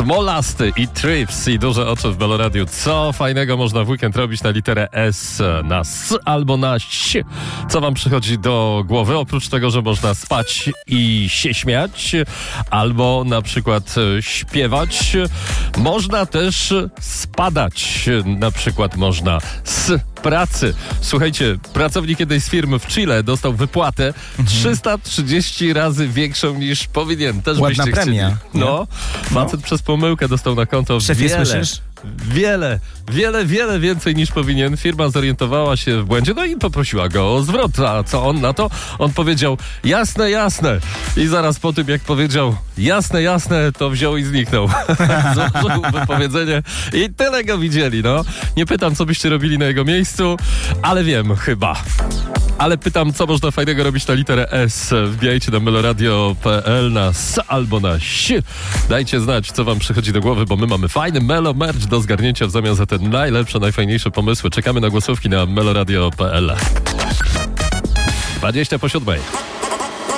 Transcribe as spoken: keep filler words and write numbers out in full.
Smolasty i Trips i duże oczy w Meloradiu. Co fajnego można w weekend robić na literę S, na S albo na S? Co wam przychodzi do głowy? Oprócz tego, że można spać i się śmiać, albo na przykład śpiewać, można też spadać. Na przykład można z pracy. Słuchajcie, pracownik jednej z firm w Chile dostał wypłatę mhm. trzysta trzydzieści razy większą niż powinien. Też ładna byście premia. chcieli. No, facet no. przez pomyłkę dostał na konto Szefie, wiele, słyszysz? wiele, wiele, wiele więcej niż powinien. Firma zorientowała się w błędzie, no i poprosiła go o zwrot. A co on na to? On powiedział, jasne, jasne. I zaraz po tym, jak powiedział, jasne, jasne, to wziął i zniknął. Złożył wypowiedzenie i tyle go widzieli, no. Nie pytam, co byście robili na jego miejscu, ale wiem, chyba. Ale pytam, co można fajnego robić na literę S. Wbijajcie na meloradio kropka p l na S albo na S. Dajcie znać, co wam przychodzi do głowy, bo my mamy fajny Melo Merch do zgarnięcia w zamian za te najlepsze, najfajniejsze pomysły. Czekamy na głosówki na meloradio kropka p l. dwadzieścia po siódmej.